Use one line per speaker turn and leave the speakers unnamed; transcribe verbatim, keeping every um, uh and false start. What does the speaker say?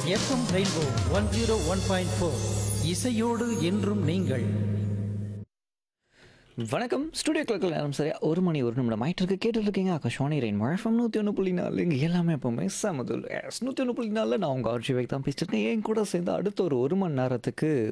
FM rainbow one zero one point four இசையோடு என்றும் நீங்கள்.
வணக்கம். ஸ்டுடியோ கிளக்கில் நேரம் சரியா ஒரு மணி ஒரு நிமிடம் ஆயிட்டு இருக்கு. கேட்டுட்டு இருக்கீங்க ஆகாஷ்வாணி ரெயின் எஃப்எம் நூற்றி ஒன்று புள்ளி நாலு. இங்கே எல்லாமே எப்போவுமே சமதுல் எஸ் நூற்றி ஒன்று புள்ளி நாலில் நான் உங்கள் ஆர்ஜி வைக் தான் பேசிட்டு இருக்கேன். என் கூட சேர்ந்து அடுத்த ஒரு ஒரு மணி நேரத்துக்கு